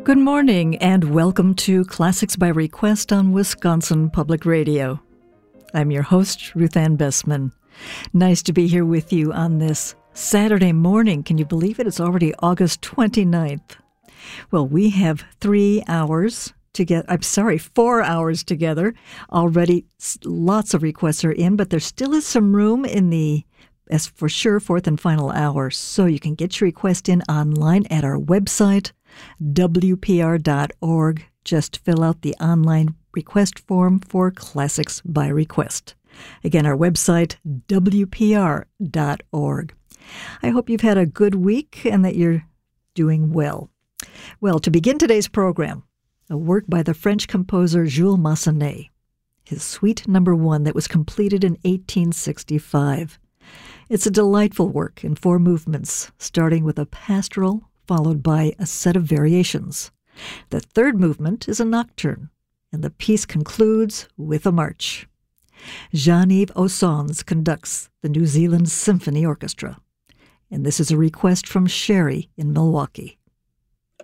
Good morning and welcome to Classics by Request on Wisconsin Public Radio. I'm your host, Ruth Ann Bessman. Nice to be here with you on this Saturday morning. Can you believe it? It's already August 29th. Well, we have 4 hours together. Already lots of requests are in, but there still is some room in the, as for sure, fourth and final hour. So you can get your request in online at our website, WPR.org. Just fill out the online request form for Classics by Request. Again, our website, WPR.org. I hope you've had a good week and that you're doing well. Well, to begin today's program, a work by the French composer Jules Massenet, his Suite No. 1 that was completed in 1865. It's a delightful work in 4 movements, starting with a pastoral followed by a set of variations. The third movement is a nocturne, and the piece concludes with a march. Jean-Yves Osson's conducts the New Zealand Symphony Orchestra, and this is a request from Sherry in Milwaukee.